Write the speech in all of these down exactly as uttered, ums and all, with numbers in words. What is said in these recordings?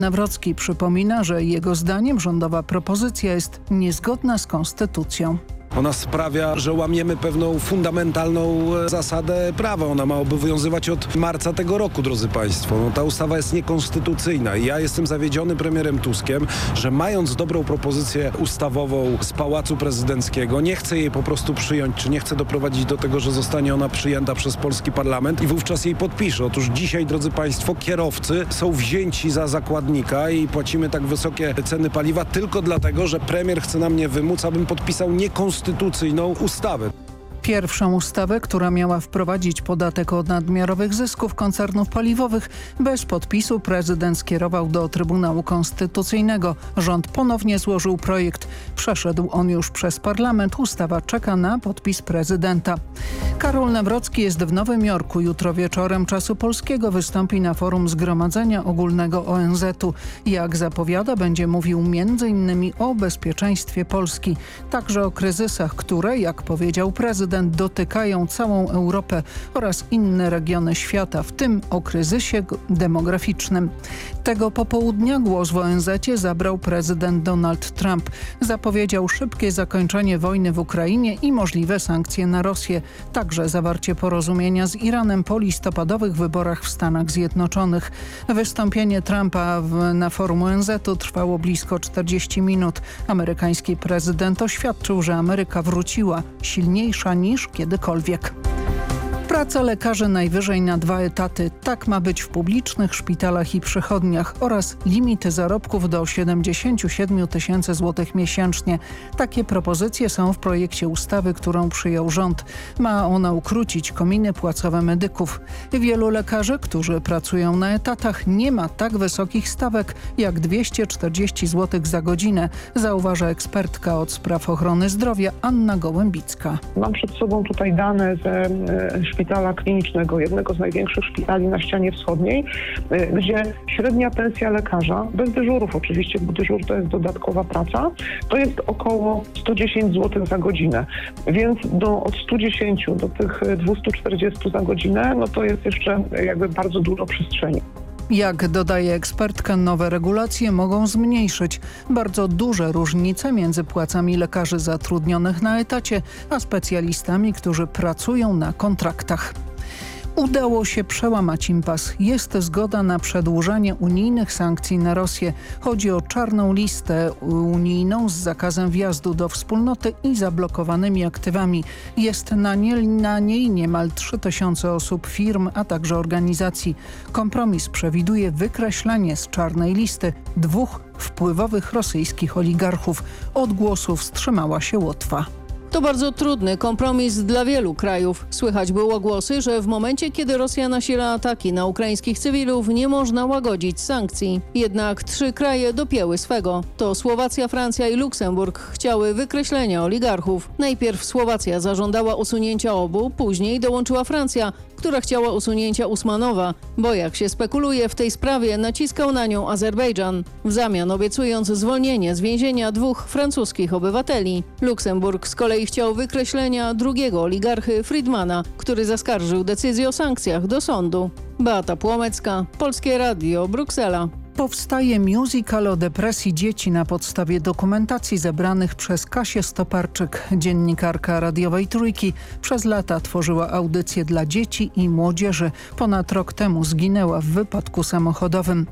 Nawrocki przypomina, że jego zdaniem rządowa propozycja jest niezgodna z konstytucją. Ona sprawia, że łamiemy pewną fundamentalną zasadę prawa. Ona ma obowiązywać od marca tego roku, drodzy Państwo. No, ta ustawa jest niekonstytucyjna i ja jestem zawiedziony premierem Tuskiem, że mając dobrą propozycję ustawową z Pałacu Prezydenckiego, nie chce jej po prostu przyjąć, czy nie chce doprowadzić do tego, że zostanie ona przyjęta przez polski parlament i wówczas jej podpisze. Otóż dzisiaj, drodzy Państwo, kierowcy są wzięci za zakładnika i płacimy tak wysokie ceny paliwa tylko dlatego, że premier chce na mnie wymóc, abym podpisał niekonstytucyjną konstytucyjną ustawę. Pierwszą ustawę, która miała wprowadzić podatek od nadmiarowych zysków koncernów paliwowych, bez podpisu prezydent skierował do Trybunału Konstytucyjnego. Rząd ponownie złożył projekt. Przeszedł on już przez parlament. Ustawa czeka na podpis prezydenta. Karol Nawrocki jest w Nowym Jorku. Jutro wieczorem czasu polskiego wystąpi na forum Zgromadzenia Ogólnego O N Z u. Jak zapowiada, będzie mówił między innymi o bezpieczeństwie Polski. Także o kryzysach, które, jak powiedział prezydent, dotykają całą Europę oraz inne regiony świata, w tym o kryzysie demograficznym. Tego popołudnia głos w O N Z cie zabrał prezydent Donald Trump. Zapowiedział szybkie zakończenie wojny w Ukrainie i możliwe sankcje na Rosję. Także zawarcie porozumienia z Iranem po listopadowych wyborach w Stanach Zjednoczonych. Wystąpienie Trumpa w, na forum O N Z u trwało blisko czterdzieści minut. Amerykański prezydent oświadczył, że Ameryka wróciła silniejsza niż kiedykolwiek. Praca lekarzy najwyżej na dwa etaty. Tak ma być w publicznych szpitalach i przychodniach oraz limity zarobków do siedemdziesięciu siedmiu tysięcy złotych miesięcznie. Takie propozycje są w projekcie ustawy, którą przyjął rząd. Ma ona ukrócić kominy płacowe medyków. Wielu lekarzy, którzy pracują na etatach, nie ma tak wysokich stawek jak dwieście czterdzieści złotych za godzinę, zauważa ekspertka od spraw ochrony zdrowia Anna Gołębicka. Mam przed sobą tutaj dane ze szpitala klinicznego, jednego z największych szpitali na ścianie wschodniej, gdzie średnia pensja lekarza, bez dyżurów oczywiście, bo dyżur to jest dodatkowa praca, to jest około sto dziesięć złotych za godzinę. Więc do, od stu dziesięciu do tych dwustu czterdziestu za godzinę, no to jest jeszcze jakby bardzo dużo przestrzeni. Jak dodaje ekspertka, nowe regulacje mogą zmniejszyć bardzo duże różnice między płacami lekarzy zatrudnionych na etacie, a specjalistami, którzy pracują na kontraktach. Udało się przełamać impas. Jest zgoda na przedłużanie unijnych sankcji na Rosję. Chodzi o czarną listę unijną z zakazem wjazdu do wspólnoty i zablokowanymi aktywami. Jest na, nie, na niej niemal trzy tysiące osób, firm, a także organizacji. Kompromis przewiduje wykreślanie z czarnej listy dwóch wpływowych rosyjskich oligarchów. Od głosu wstrzymała się Łotwa. To bardzo trudny kompromis dla wielu krajów. Słychać było głosy, że w momencie, kiedy Rosja nasila ataki na ukraińskich cywilów, nie można łagodzić sankcji. Jednak trzy kraje dopięły swego. To Słowacja, Francja i Luksemburg chciały wykreślenia oligarchów. Najpierw Słowacja zażądała usunięcia obu, później dołączyła Francja, która chciała usunięcia Usmanowa, bo jak się spekuluje, w tej sprawie naciskał na nią Azerbejdżan, w zamian obiecując zwolnienie z więzienia dwóch francuskich obywateli. Luksemburg z kolei chciał wykreślenia drugiego oligarchy Friedmana, który zaskarżył decyzję o sankcjach do sądu. Beata Płomecka, Polskie Radio, Bruksela. Powstaje musical o depresji dzieci na podstawie dokumentacji zebranych przez Kasię Stoparczyk. Dziennikarka radiowej Trójki przez lata tworzyła audycje dla dzieci i młodzieży. Ponad rok temu zginęła w wypadku samochodowym.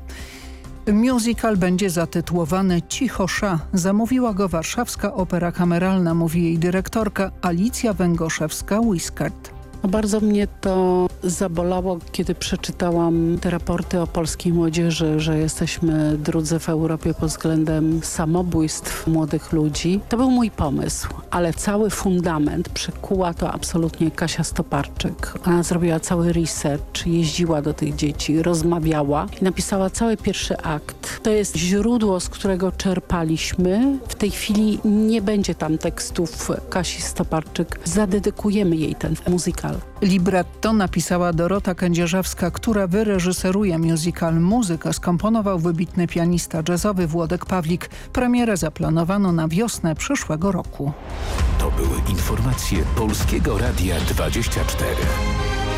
Musical będzie zatytułowany Cicho Sza. Zamówiła go Warszawska Opera Kameralna, mówi jej dyrektorka Alicja Węgoszewska-Wiskert. Bardzo mnie to zabolało, kiedy przeczytałam te raporty o polskiej młodzieży, że jesteśmy drudzy w Europie pod względem samobójstw młodych ludzi. To był mój pomysł, ale cały fundament przekuła to absolutnie Kasia Stoparczyk. Ona zrobiła cały research, jeździła do tych dzieci, rozmawiała i napisała cały pierwszy akt. To jest źródło, z którego czerpaliśmy. W tej chwili nie będzie tam tekstów Kasi Stoparczyk. Zadedykujemy jej ten musical. Libretto napisała Dorota Kędzierzewska, która wyreżyseruje musical. Muzykę skomponował wybitny pianista jazzowy Włodek Pawlik. Premierę zaplanowano na wiosnę przyszłego roku. To były informacje Polskiego Radia dwadzieścia cztery.